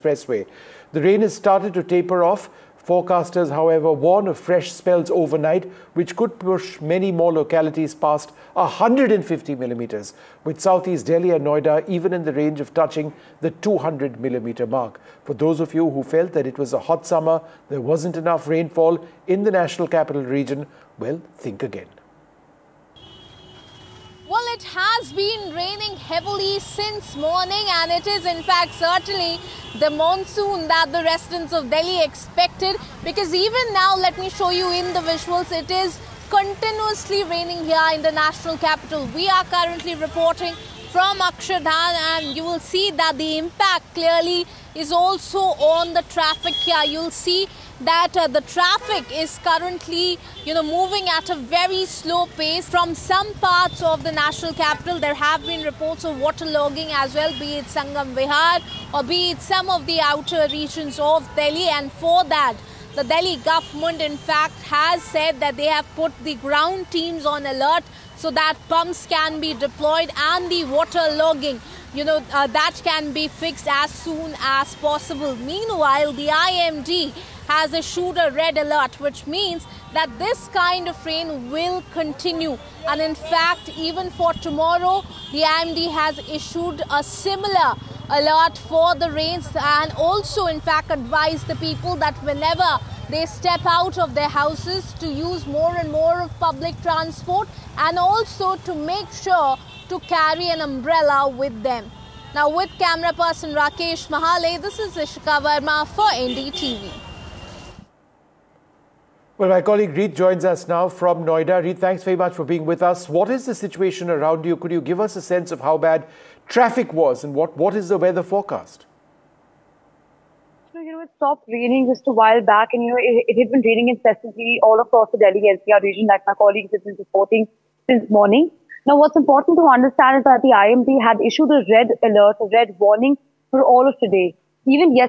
Expressway. The rain has started to taper off. Forecasters, however, warn of fresh spells overnight, which could push many more localities past 150 millimeters, with southeast Delhi and Noida even in the range of touching the 200 millimeter mark. For those of you who felt that it was a hot summer, there wasn't enough rainfall in the national capital region, well, think again. Well, it has been raining heavily since morning, and it is in fact certainly the monsoon that the residents of Delhi expected, because even now, let me show you in the visuals, it is continuously raining here in the national capital. We are currently reporting from Akshardhan, and you will see that the impact clearly is also on the traffic here. You'll see that the traffic is currently, moving at a very slow pace. From some parts of the national capital, there have been reports of waterlogging as well, be it Sangam Vihar or be it some of the outer regions of Delhi. And for that, the Delhi government, in fact, has said that they have put the ground teams on alert so that pumps can be deployed and the waterlogging, that can be fixed as soon as possible. Meanwhile, the IMD has issued a red alert, which means that this kind of rain will continue. And in fact, even for tomorrow, the IMD has issued a similar alert for the rains, and also in fact advised the people that whenever they step out of their houses to use more and more of public transport, and also to make sure to carry an umbrella with them. Now with camera person Rakesh Mahale, this is Ishika Verma for NDTV. Well, my colleague Reet joins us now from Noida. Reet, thanks very much for being with us. What is the situation around you? Could you give us a sense of how bad traffic was, and what is the weather forecast? So, it stopped raining just a while back, and, it had been raining incessantly all across the Delhi NCR region, like my colleagues have been reporting since morning. Now, what's important to understand is that the IMD had issued a red alert, a red warning for all of today. Even yesterday,